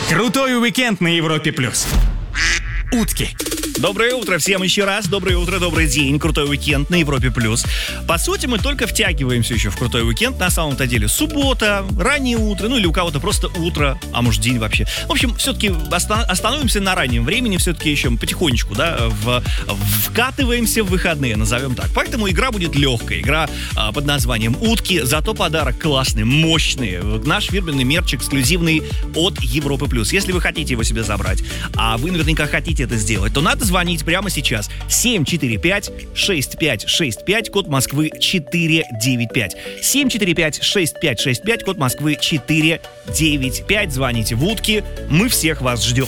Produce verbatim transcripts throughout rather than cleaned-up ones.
Крутой уикенд на Европе плюс. Утки. Доброе утро всем еще раз. Доброе утро, добрый день. Крутой уикенд на Европе плюс. По сути, мы только втягиваемся еще в крутой уикенд. На самом-то деле суббота, раннее утро, ну или у кого-то просто утро, а может день вообще. В общем, все-таки остановимся на раннем времени, все-таки еще потихонечку, да, в, вкатываемся в выходные, назовем так. Поэтому игра будет легкая. Игра а, под названием «Утки», зато подарок классный, мощный. Наш фирменный мерч эксклюзивный от Европы плюс. Если вы хотите его себе забрать, а вы наверняка хотите это сделать, то надо звонить прямо сейчас. семь четыре пять шесть пять шесть пять, код Москвы четыре девять пять. семь четыре пять шесть пять шесть пять, код Москвы четыре девять пять. Звоните в «Утки». Мы всех вас ждем.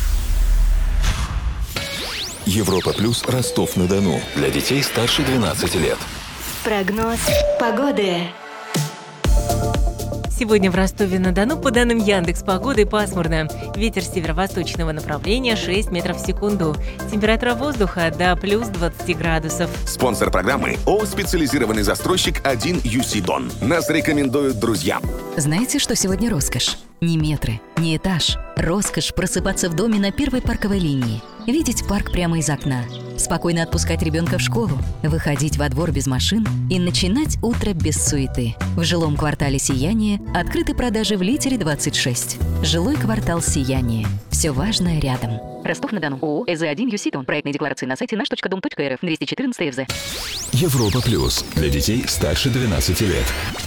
Европа плюс Ростов-на-Дону. Для детей старше двенадцати лет. Прогноз погоды. Сегодня в Ростове-на-Дону, по данным Яндекс.Погоды, пасмурно. Ветер северо-восточного направления шесть метров в секунду. Температура воздуха до плюс двадцать градусов. Спонсор программы ООО «Специализированный застройщик один ю си Дон». Нас рекомендуют друзья. Знаете, что сегодня роскошь? Не метры, не этаж. Роскошь просыпаться в доме на первой парковой линии. Видеть парк прямо из окна. Спокойно отпускать ребенка в школу. Выходить во двор без машин и начинать утро без суеты. В жилом квартале «Сияние» открыты продажи в Литере двадцать шесть. Жилой квартал «Сияние». Все важное рядом. Ростов-на-Дону. ООО «ЭЗ один ю си Дон». Проектные декларации на сайте наш точка дом точка эр эф. двести четырнадцать ЭФЗ. Европа плюс. Для детей старше двенадцати лет.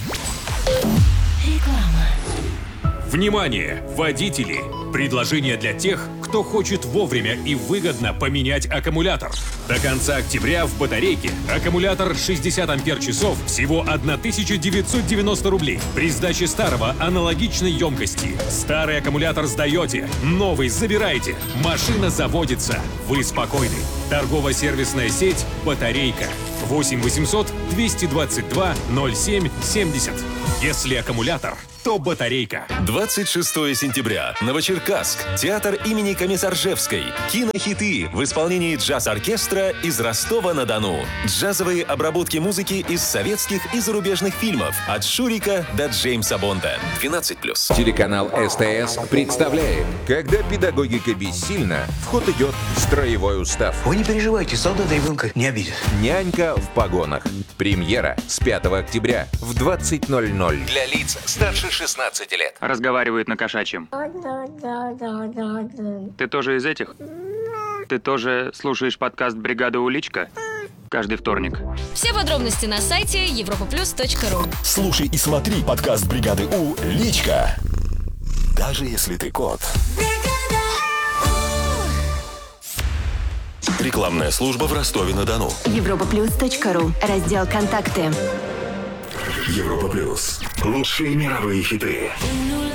Внимание, водители! Предложение для тех, кто хочет вовремя и выгодно поменять аккумулятор. До конца октября в батарейке аккумулятор шестьдесят ампер-часов всего тысяча девятьсот девяносто рублей. При сдаче старого аналогичной емкости. Старый аккумулятор сдаете, новый забираете. Машина заводится. Вы спокойны. Торгово-сервисная сеть «Батарейка». восемь восемьсот двести двадцать два ноль семь семьдесят. Если аккумулятор, то батарейка. двадцать шестого сентября. Новочеркасск. Театр имени Комиссаржевской. Кинохиты в исполнении джаз-оркестра из Ростова-на-Дону. Джазовые обработки музыки из советских и зарубежных фильмов. От Шурика до Джеймса Бонда. двенадцать плюс. Телеканал СТС представляет, когда педагогика бессильна, в ход идет строевой устав. Вы не переживайте, солдаты ребенка не обидят. Нянька в погонах. Премьера с пятого октября в двадцать ноль ноль. Для лиц старше шестнадцати лет. Разговаривают на кошачьем. Ты тоже из этих? Ты тоже слушаешь подкаст «Бригада Уличка»? Каждый вторник. Все подробности на сайте европа плюс точка ру. Слушай и смотри подкаст «Бригады У» личка. Даже если ты кот. Рекламная служба в Ростове-на-Дону. европа плюс точка ру. Раздел «Контакты». Европа плюс. Лучшие мировые хиты.